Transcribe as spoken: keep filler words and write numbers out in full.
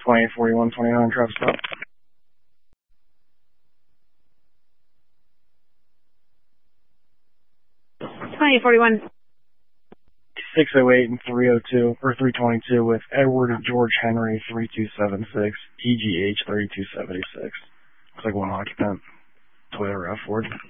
twenty-eight forty-one twenty-nine Travis Stop. twenty-eight forty-one. six oh eight and three oh two, or three twenty-two with Edward George Henry three two seven six, E G H thirty-two seventy-six. Looks like one occupant. Toyota RAV Ford.